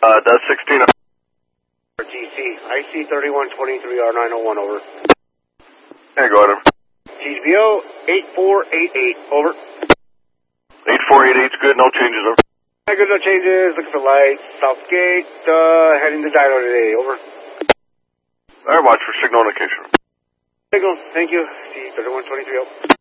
That's 16. RTC, IC 3123R901, over. Hey, go ahead. TGBO 8488, over. 8488's good, no changes, over. Good, no changes, looking for lights, Southgate, heading to Dino today, over. Alright, watch for signal indication. Signal, thank you, C 3123.